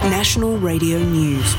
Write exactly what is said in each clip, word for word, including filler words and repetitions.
National Radio News.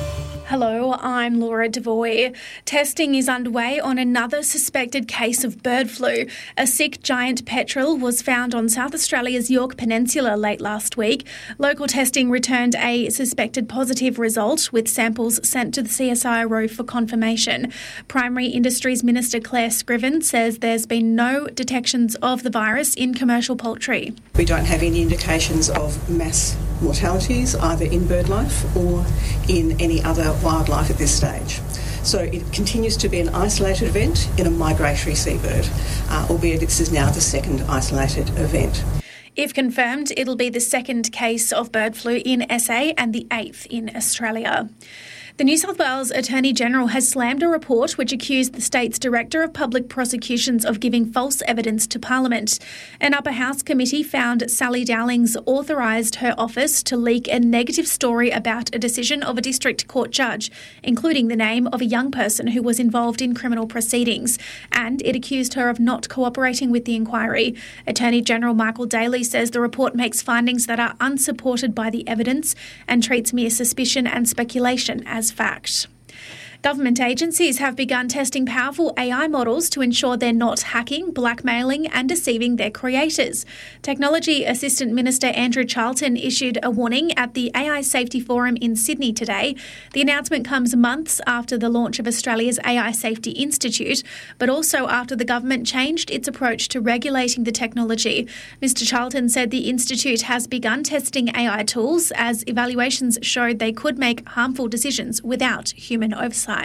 Hello, I'm Laura Devoy. Testing is underway on another suspected case of bird flu. A sick giant petrel was found on South Australia's Yorke Peninsula late last week. Local testing returned a suspected positive result, with samples sent to the C S I R O for confirmation. Primary Industries Minister Claire Scriven says there's been no detections of the virus in commercial poultry. We don't have any indications of mass mortalities either in bird life or in any other wildlife at this stage. So it continues to be an isolated event in a migratory seabird, uh, albeit this is now the second isolated event. If confirmed, it'll be the second case of bird flu in S A and the eighth in Australia. The New South Wales Attorney-General has slammed a report which accused the state's Director of Public Prosecutions of giving false evidence to Parliament. An upper house committee found Sally Dowlings authorised her office to leak a negative story about a decision of a district court judge, including the name of a young person who was involved in criminal proceedings, and it accused her of not cooperating with the inquiry. Attorney-General Michael Daly says the report makes findings that are unsupported by the evidence and treats mere suspicion and speculation as fact. Government agencies have begun testing powerful A I models to ensure they're not hacking, blackmailing and deceiving their creators. Technology Assistant Minister Andrew Charlton issued a warning at the A I Safety Forum in Sydney today. The announcement comes months after the launch of Australia's A I Safety Institute, but also after the government changed its approach to regulating the technology. Mister Charlton said the institute has begun testing A I tools as evaluations showed they could make harmful decisions without human oversight.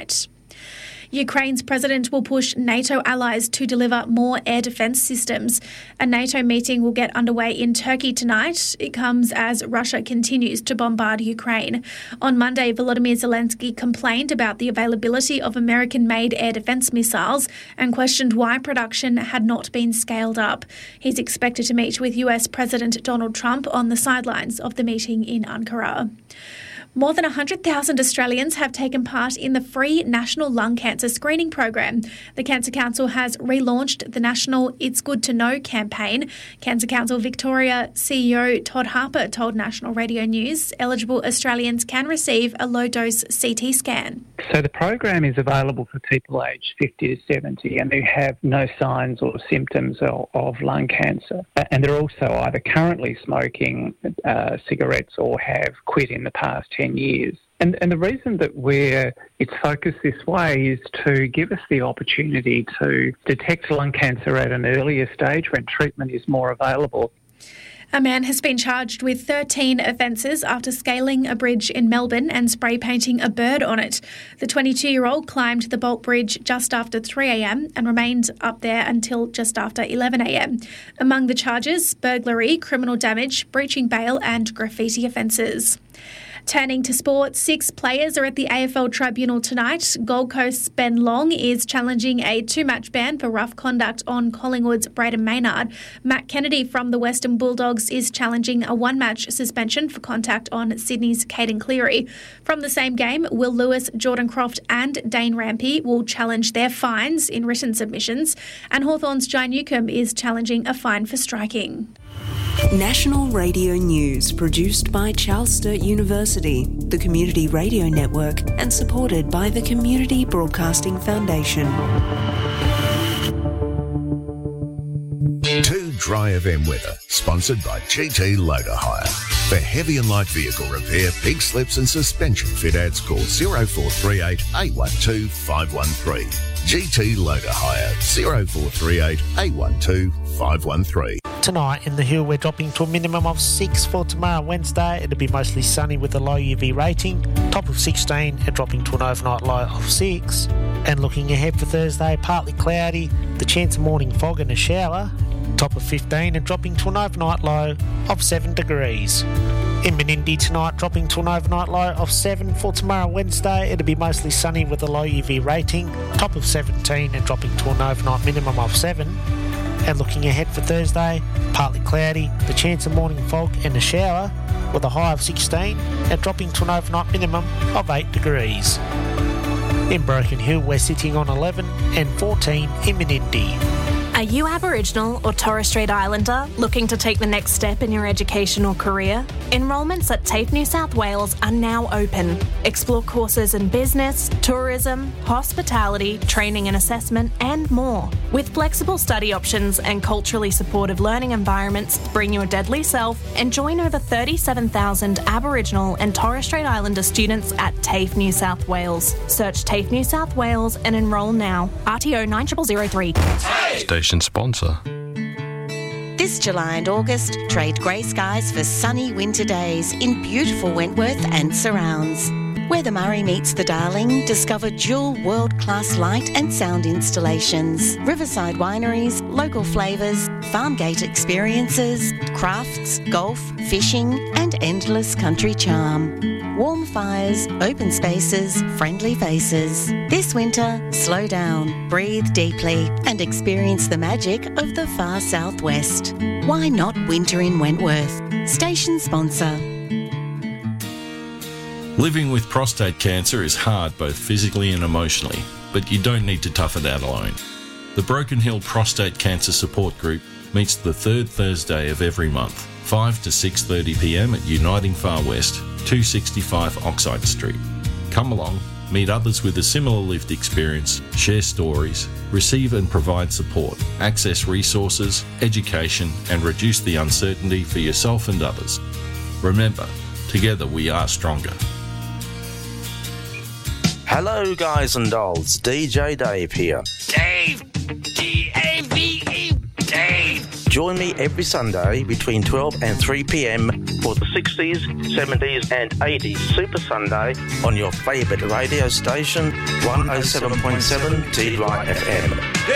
Ukraine's president will push NATO allies to deliver more air defence systems. A NATO meeting will get underway in Turkey tonight. It comes as Russia continues to bombard Ukraine. On Monday, Volodymyr Zelensky complained about the availability of American-made air defence missiles and questioned why production had not been scaled up. He's expected to meet with U S President Donald Trump on the sidelines of the meeting in Ankara. More than one hundred thousand Australians have taken part in the free National Lung Cancer Screening Program. The Cancer Council has relaunched the National It's Good to Know campaign. Cancer Council Victoria C E O Todd Harper told National Radio News eligible Australians can receive a low-dose C T scan. So the program is available for people aged fifty to seventy and who have no signs or symptoms of, of lung cancer. And they're also either currently smoking uh, cigarettes or have quit in the past ten years. And, and the reason that we're it's focused this way is to give us the opportunity to detect lung cancer at an earlier stage when treatment is more available. A man has been charged with thirteen offences after scaling a bridge in Melbourne and spray painting a bird on it. The twenty-two-year-old climbed the Bolt Bridge just after three a.m. and remained up there until just after eleven a.m. Among the charges, burglary, criminal damage, breaching bail and graffiti offences. Turning to sport, six players are at the A F L Tribunal tonight. Gold Coast's Ben Long is challenging a two-match ban for rough conduct on Collingwood's Braden Maynard. Matt Kennedy from the Western Bulldogs is challenging a one-match suspension for contact on Sydney's Caden Cleary. From the same game, Will Lewis, Jordan Croft and Dane Rampey will challenge their fines in written submissions, and Hawthorn's Jai Newcombe is challenging a fine for striking. National Radio News, produced by Charles Sturt University, the Community Radio Network, and supported by the Community Broadcasting Foundation. Two Dry F M weather, sponsored by G T Loader Hire. For heavy and light vehicle repair, pig slips and suspension fit-outs, call oh four three eight, eight one two, five one three. G T Loader Hire, oh four three eight, eight one two, five one three. Tonight in the Hill, we're dropping to a minimum of six for tomorrow, Wednesday. It'll be mostly sunny with a low U V rating. Top of sixteen and dropping to an overnight low of six. And looking ahead for Thursday, partly cloudy, the chance of morning fog and a shower. Top of fifteen and dropping to an overnight low of seven degrees. In Menindee tonight, dropping to an overnight low of seven. For tomorrow, Wednesday, it'll be mostly sunny with a low U V rating. Top of seventeen and dropping to an overnight minimum of seven. And looking ahead for Thursday, partly cloudy, the chance of morning fog and a shower with a high of sixteen and dropping to an overnight minimum of eight degrees. In Broken Hill, we're sitting on eleven and fourteen in Menindee. Are you Aboriginal or Torres Strait Islander looking to take the next step in your education or career? Enrolments at TAFE New South Wales are now open. Explore courses in business, tourism, hospitality, training and assessment, and more. With flexible study options and culturally supportive learning environments, bring your deadly self and join over thirty-seven thousand Aboriginal and Torres Strait Islander students at TAFE New South Wales. Search TAFE New South Wales and enrol now. R T O nine zero zero zero three. Station sponsor. This July and August, trade grey skies for sunny winter days in beautiful Wentworth and surrounds. Where the Murray meets the Darling, discover dual world-class light and sound installations, riverside wineries, local flavours, farm gate experiences, crafts, golf, fishing and endless country charm. Warm fires, open spaces, friendly faces. This winter, slow down, breathe deeply and experience the magic of the far southwest. Why not winter in Wentworth? Station sponsor. Living with prostate cancer is hard both physically and emotionally, but you don't need to tough it out alone. The Broken Hill Prostate Cancer Support Group meets the third Thursday of every month, five to six thirty p m at Uniting Far West, two sixty-five Oxide Street. Come along, meet others with a similar lived experience, share stories, receive and provide support, access resources, education, and reduce the uncertainty for yourself and others. Remember, together we are stronger. Hello guys and dolls, D J Dave here. Dave! D A V E, Dave! Join me every Sunday between twelve and three p m for the sixties, seventies and eighties Super Sunday on your favourite radio station, one oh seven point seven T Y F M.